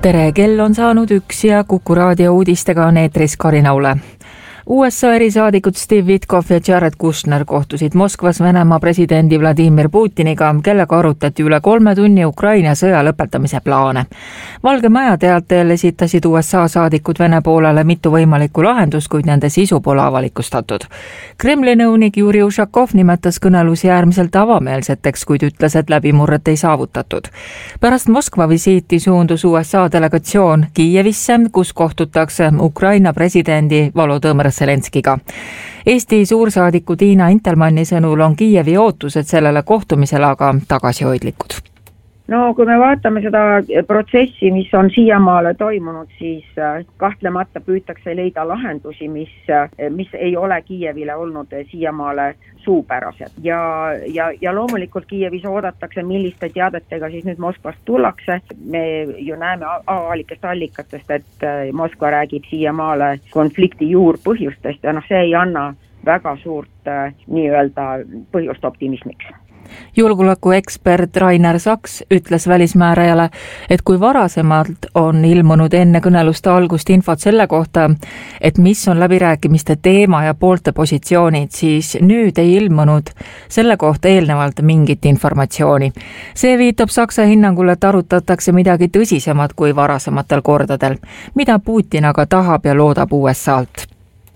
Tere, kell on saanud 1 ja Kuku raadio uudistega on eetris Karin Aule. USA erisaadikud Steve Witkoff ja Jared Kushner kohtusid Moskvas Venemaa presidendi Vladimir Putiniga, kellega arutati üle 3 tunni Ukraina sõja lõpetamise plaane. Valge Maja teatel esitasid USA saadikud Vene poolele mitu võimalikku lahendust, kuid nende sisu pole avalikustatud. Kremli nõunik Juri Ušakov nimetas kõnelusi äärmiselt avameelseteks, kuid ütles, et läbimurret ei saavutatud. Pärast Moskva visiiti suundus USA delegatsioon Kiievisse, kus kohtutakse Ukraina presidendi Volodõmõr Zelenskiga. Eesti suursaadiku Tiina Intelmanni sõnul on Kiievi ootused sellele kohtumisele aga tagasihoidlikud. No kui me vaatame seda protsessi, mis on siiamaale toimunud, siis kahtlemata püütakse leida lahendusi, mis ei ole Kiievile olnud siiamaale suupärased. Ja loomulikult Kiievis oodatakse, milliste teadetega siis nüüd Moskvast tullakse. Me ju näeme avalikest allikatest, et Moskva räägib siiamaale konflikti juurpõhjustest ja see ei anna väga suurt nii-öelda põhjust optimismiks. Julgeolekuekspert Rainer Saks ütles välismäärajale, et kui varasemalt on ilmunud enne kõneluste algust infot selle kohta, et mis on läbirääkimiste teema ja poolte positsioonid, siis nüüd ei ilmunud selle kohta eelnevalt mingit informatsiooni. See viitab Saksa hinnangul, et arutatakse midagi tõsisemat kui varasematel kordadel, mida Putin aga tahab ja loodab USA-lt.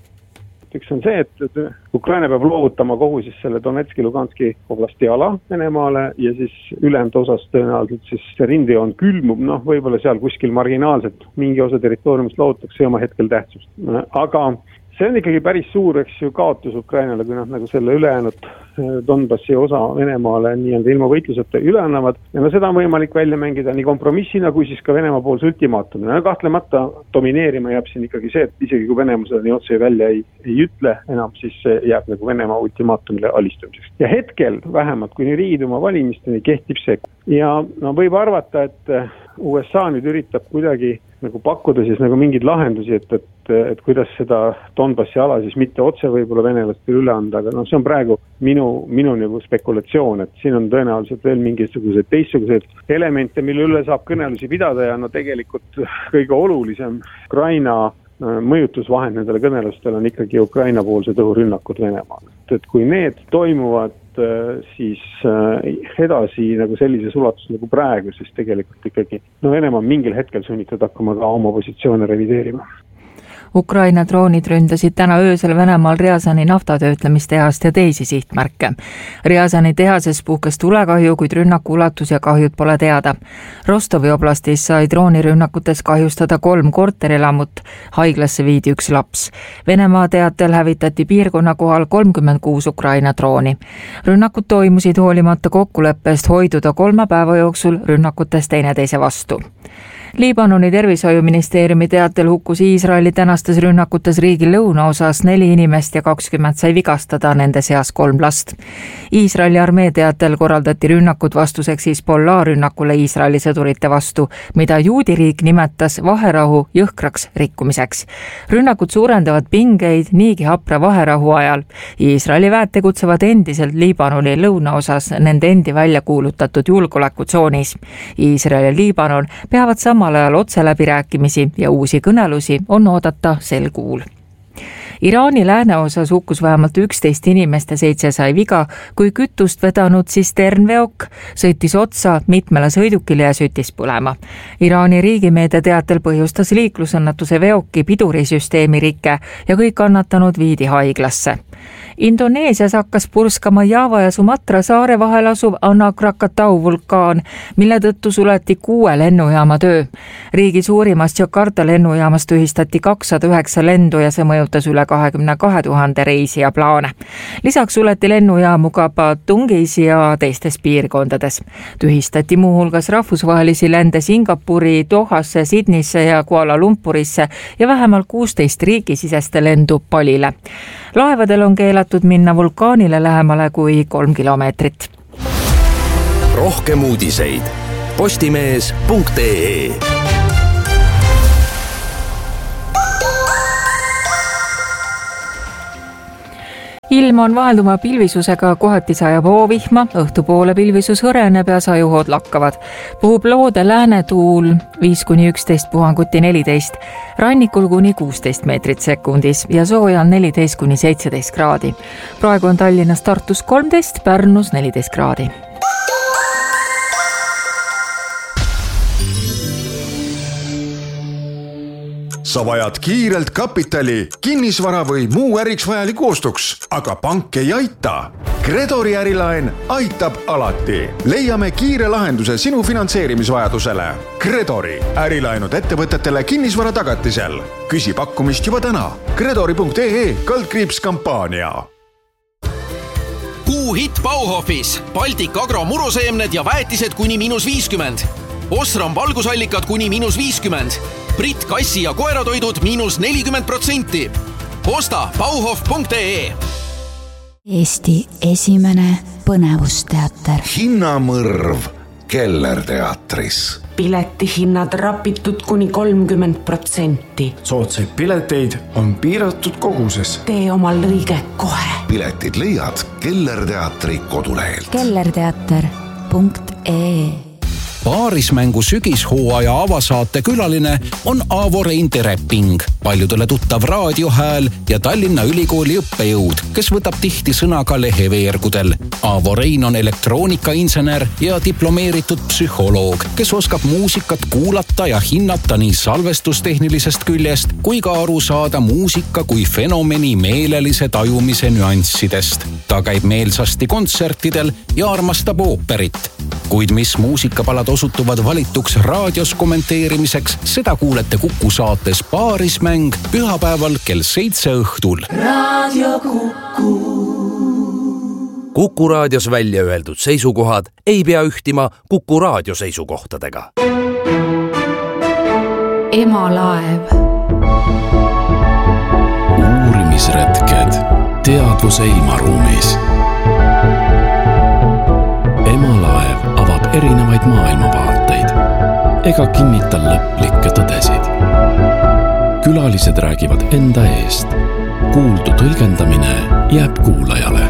Üks on see, et Ukraina peab loovutama kogu siis selle Donetski, Luganski oblasti ala Venemaale ja siis ülejäänud osas tõenäoliselt siis see rindejoon külmub, võib-olla seal kuskil marginaalselt mingi osa territooriumist loovutakse oma hetkel tähtsust. Aga see on ikkagi päris suur kaotus Ukrainale, kui nad nagu selle ülejäänud Donbassi osa Venemaale nii-öelda ilma võitluseta üle annavad. Ja seda on võimalik välja mängida nii kompromissina kui siis ka Venemaa poolse ultimaatumina. Kahtlemata domineerima jääb siin ikkagi see, et isegi kui Venemaa seda nii otse välja ei ütle enam, siis jääb nagu Venemaa ultimaatumile alistumiseks. Ja hetkel vähemalt, kui Riigiduuma valimisteni kehtib see. Ja võib arvata, et USA nüüd üritab kuidagi nagu pakkuda siis nagu mingeid lahendusi, et kuidas seda Donbassi ala siis mitte otse võib-olla venelastele üle anda, aga see on praegu minu nagu spekulatsioon, et siin on tõenäoliselt veel mingisugused teistsugused elemente, mille üle saab kõnelusi pidada ja tegelikult kõige olulisem Ukraina mõjutusvahend nendele kõnelustele on ikkagi Ukraina poolsed õhurünnakud Venemaale. Et kui need toimuvad siis edasi nagu sellises ulatuses nagu praegu, siis tegelikult ikkagi Venemaa mingil hetkel sunnitud hakkama ka oma positsioone revideerima. Ukraina droonid ründasid täna öösel Venemaal Ryazani naftatöötlemistehast ja teisi sihtmärke. Ryazani tehases puhkes tulekahju, kuid rünnaku ulatus ja kahjud pole teada. Rostovi oblastis sai droonirünnakutes kahjustada 3 korterelamut, haiglasse viidi 1 laps. Venemaa teatel hävitati piirkonna kohal 36 Ukraina drooni. Rünnakud toimusid hoolimata kokkuleppest hoiduda 3 päeva jooksul rünnakutest teineteise vastu. Liibanoni tervishoiuministeeriumi teatel hukkus Iisraeli tänastes rünnakutes riigi lõunaosas 4 inimest ja 20 sai vigastada, nende seas 3 last. Iisraeli armee teatel korraldati rünnakud vastuseks Hezbollah rünnakule Iisraeli sõdurite vastu, mida juudi riik nimetas vaherahu jõhkraks rikkumiseks. Rünnakud suurendavad pingeid niigi hapra vaherahu ajal. Iisraeli väed tegutsevad endiselt Liibanoni lõunaosas nende endi välja kuulutatud julgeolekutsoonis. Iisrael ja Liibanon peavad samal ajal otse läbirääkimisi ja uusi kõnelusi on oodata sel kuul. Iraani lääneosas hukkus vähemalt 11 inimest ja 7 sai viga, kui kütust vedanud tsisternveok sõitis otsa mitmele sõidukile ja süttis põlema. Iraani riigimeedia teatel põhjustas liiklusõnnetuse veoki pidurisüsteemi rike ja kõik kannatanud viidi haiglasse. Indoneesias hakkas purskama Java ja Sumatra saare vahel asuv Anak Krakatau vulkaan, mille tõttu suleti 6 lennujaama töö. Riigi suurimast Jakarta lennujaamast tühistati 209 lendu ja see mõjutas üle 22 000 reisija plaane. Lisaks suleti lennujaamu ka Batungis ja teistes piirkondades. Tühistati muuhulgas rahvusvahelisi lende Singapuri, Dohasse, Sydneysse ja Kuala Lumpurisse ja vähemalt 16 riigisiseste lendu Palile. Laevadel on keelatud minna vulkaanile lähemale kui 3 kilomeetrit. Rohkem uudiseid postimees.ee. ilm on vahelduva pilvisusega, kohati sajab hoovihma, õhtupoole pilvisus hõreneb ja sajuhood lakkavad. Puhub loode läänetuul 5-11 puhanguti 14, rannikul kuni 16 meetrit sekundis ja sooja on 14-17 kraadi. Praegu on Tallinnas Tartus 13, Pärnus 14 kraadi. Sa vajad kiirelt kapitali, kinnisvara või muu äriks vajaliku ostuks, aga pank ei aita. Gredori ärilaen aitab alati. Leiame kiire lahenduse sinu finantseerimisvajadusele. Gredori ärilaenud ettevõtetele kinnisvara tagatisel. Küsi pakkumist juba täna. Gredori.ee/kampaania. Kuuhitt Bauhofis. Baltic Agro muruseemned ja väetised kuni -50. Osram valgusallikad kuni -50. Brit kassi- ja koeratoidud -40%. Osta bauhof.ee. Eesti esimene põnevusteater. Hinnamõrv Kellerteatris. Piletihinnad rapitud kuni 30%. Soodsaid pileteid on piiratud koguses. Tee omal lõige kohe. Piletid leiad Kellerteatri kodulehelt. kellerteater.ee. Paarismängu sügishooaja avasaate külaline on Aavo Reintereping, paljudele tuttav raadiohääl ja Tallinna Ülikooli õppejõud, kes võtab tihti sõna ka leheveergudel. Aavo Rein on elektroonikainsener ja diplomeeritud psühholoog, kes oskab muusikat kuulata ja hinnata nii salvestustehnilisest küljest kui ka aru saada muusika kui fenomeni meelelise tajumise nüanssidest. Ta käib meelsasti kontsertidel ja armastab ooperit. Kuid mis muusikapalad osutuvad valituks raadios kommenteerimiseks, seda kuulete Kuku saates Paarismäng pühapäeval kell 7 õhtul. Raadio Kuku. Kuku raadios välja öeldud seisukohad ei pea ühtima Kuku raadio seisukohtadega. Emalaev. Uurimisretked teadvuse ilmaruumis. Emalaev avab erinevaid maailmavaateid ega kinnita lõplikke tõdesid. Külalised räägivad enda eest. Kuuldu tõlgendamine jääb kuulajale.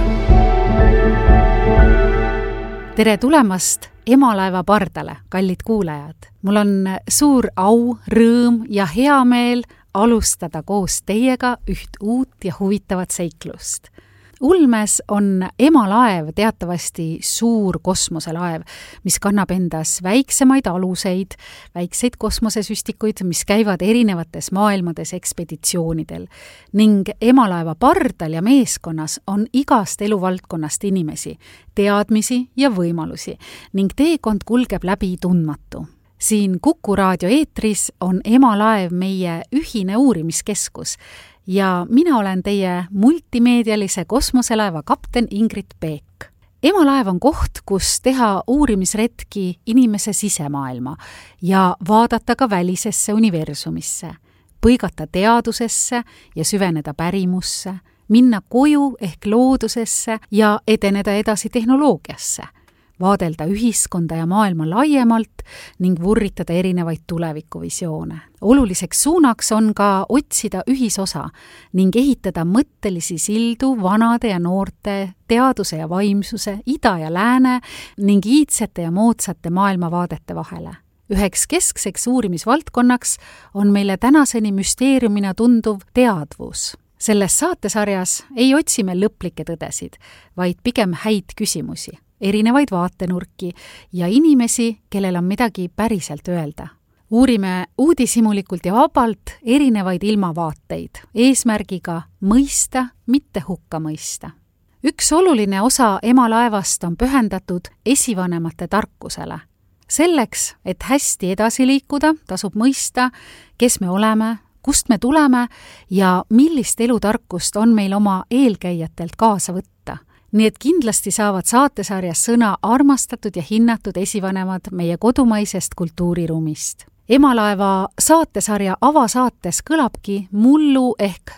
Tere tulemast Emalaeva pardale, kallid kuulajad. Mul on suur au, rõõm ja hea meel alustada koos teiega üht uut ja huvitavat seiklust. Ulmes on Emalaev teatavasti suur kosmoselaev, mis kannab endas väiksemaid aluseid, väikseid kosmosesüstikuid, mis käivad erinevates maailmades ekspeditsioonidel. Ning Emalaeva pardal ja meeskonnas on igast eluvaldkonnast inimesi, teadmisi ja võimalusi ning teekond kulgeb läbi tundmatu. Siin Kuku raadio eetris on Emalaev meie ühine uurimiskeskus ja mina olen teie multimeedialise kosmoselaeva kapten Ingrid Peek. Emalaev on koht, kus teha uurimisretki inimese sisemaailma ja vaadata ka välisesse universumisse, põigata teadusesse ja süveneda pärimusse, minna koju ehk loodusesse ja edeneda edasi tehnoloogiasse, vaadelda ühiskonda ja maailma laiemalt ning vurritada erinevaid tulevikuvisioone. Oluliseks suunaks on ka otsida ühisosa ning ehitada mõttelisi sildu vanade ja noorte, teaduse ja vaimsuse, ida ja lääne ning iidsete ja moodsate maailmavaadete vahele. Üheks keskseks uurimisvaldkonnaks on meile tänaseni müsteeriumina tunduv teadvus. Selles saatesarjas ei otsi me lõplikke tõdesid, vaid pigem häid küsimusi, erinevaid vaatenurki ja inimesi, kellel on midagi päriselt öelda. Uurime uudishimulikult ja vabalt erinevaid ilmavaateid, eesmärgiga mõista, mitte hukka mõista. Üks oluline osa Emalaevast on pühendatud esivanemate tarkusele. Selleks, et hästi edasi liikuda, tasub mõista, kes me oleme, kust me tuleme ja millist elutarkust on meil oma eelkäijatelt kaasa võtta. Nii et kindlasti saavad saatesarjas sõna armastatud ja hinnatud esivanemad meie kodumaisest kultuuriruumist. Emalaeva saatesarja avasaates kõlabki mullu ehk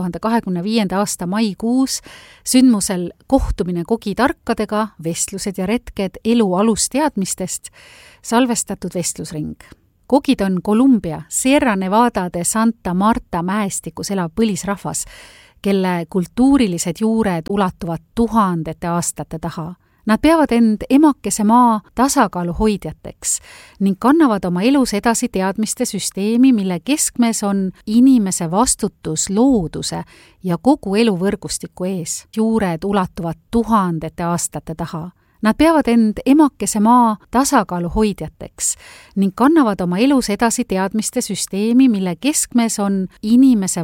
2025. aasta maikuus sündmusel Kohtumine kogitarkadega, vestlused ja retked elu alusteadmistest salvestatud vestlusring. Kogid on Kolumbia, Sierra Nevada de Santa Marta mäestikus elav põlisrahvas, kelle kultuurilised juured ulatuvad tuhandete aastate taha. Nad peavad end emakese maa tasakaalu hoidjateks ning kannavad oma elus edasi teadmiste süsteemi, mille keskmes on inimese vastutus looduse ja kogu eluvõrgustiku ees. Juured ulatuvad tuhandete aastate taha. Nad peavad end emakese maa tasakaalu hoidjateks ning kannavad oma elus edasi teadmiste süsteemi, mille keskmes on inimese